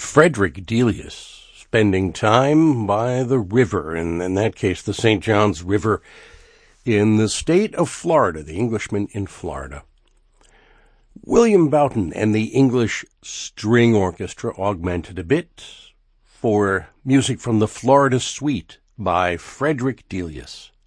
Frederick Delius, spending time by the river, and in that case, the St. Johns River in the state of Florida, the Englishman in Florida. William Boughton and the English String Orchestra augmented a bit for music from the Florida Suite by Frederick Delius.